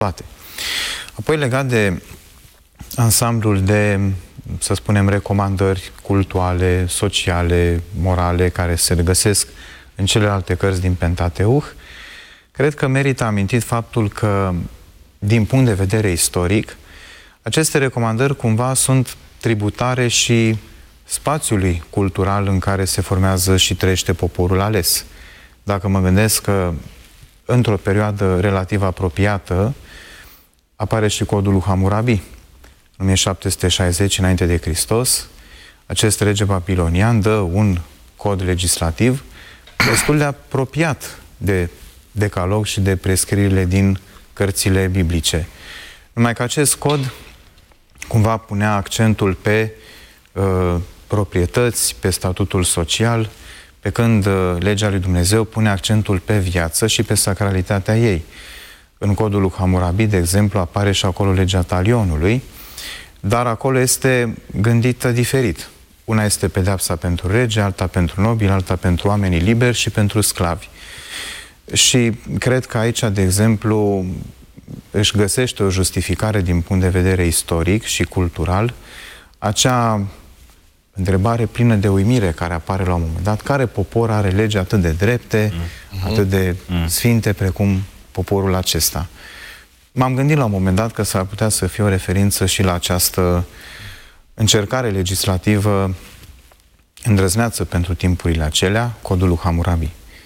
toate. Apoi, legat de ansamblul de, să spunem, recomandări cultuale, sociale, morale, care se regăsesc în celelalte cărți din Pentateuch, cred că merită amintit faptul că, din punct de vedere istoric, aceste recomandări cumva sunt tributare și spațiului cultural în care se formează și trăiește poporul ales. Dacă mă gândesc că într-o perioadă relativ apropiată apare și codul lui Hammurabi, în 1760 înainte de Hristos, acest rege babilonian dă un cod legislativ destul de apropiat de decalog și de prescrierile din cărțile biblice. Numai că acest cod cumva punea accentul pe proprietăți, pe statutul social, pe când legea lui Dumnezeu pune accentul pe viață și pe sacralitatea ei. În codul lui Hammurabi, de exemplu, apare și acolo legea talionului, dar acolo este gândită diferit. Una este pedeapsa pentru rege, alta pentru nobili, alta pentru oamenii liberi și pentru sclavi. Și cred că aici, de exemplu, își găsește o justificare din punct de vedere istoric și cultural acea întrebare plină de uimire care apare la un moment dat. Care popor are legi atât de drepte, atât de sfinte precum poporul acesta? M-am gândit la un moment dat că s-ar putea să fie o referință și la această încercare legislativă îndrăzneață pentru timpurile acelea, codul lui Hammurabi,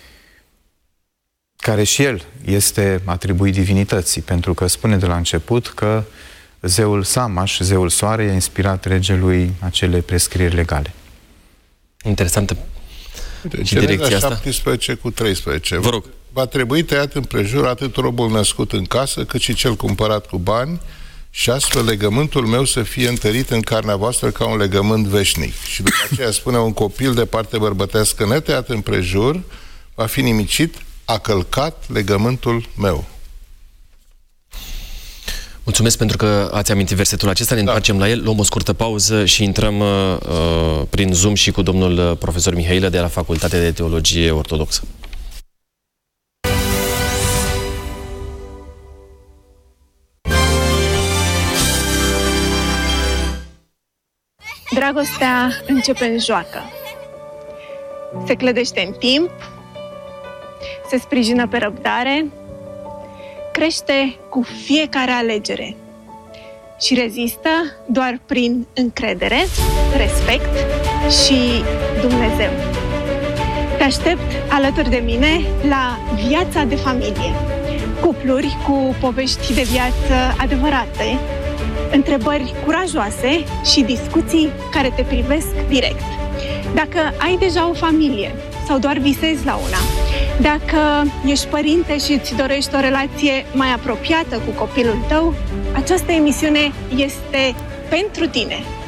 care și el este atribuit divinității, pentru că spune de la început că zeul Samaș, zeul Soare, i-a inspirat regelui acele prescrieri legale. Interesantă și direcția asta. 17:13. Vă rog. Va trebui tăiat împrejur atât robul născut în casă, cât și cel cumpărat cu bani, și astfel legământul meu să fie întărit în carnea voastră ca un legământ veșnic. Și după aceea spune: un copil de parte bărbătească netăiat împrejur va fi nimicit, a călcat legământul meu. Mulțumesc pentru că ați amintit versetul acesta, ne întoarcem la el, luăm o scurtă pauză și intrăm prin Zoom și cu domnul profesor Mihailă de la Facultatea de Teologie Ortodoxă. Dragostea începe în joacă. Se clădește în timp, se sprijină pe răbdare, crește cu fiecare alegere și rezistă doar prin încredere, respect și Dumnezeu. Te aștept alături de mine la Viața de Familie. Cupluri cu povești de viață adevărate, întrebări curajoase și discuții care te privesc direct. Dacă ai deja o familie sau doar visezi la una, dacă ești părinte și îți dorești o relație mai apropiată cu copilul tău, această emisiune este pentru tine.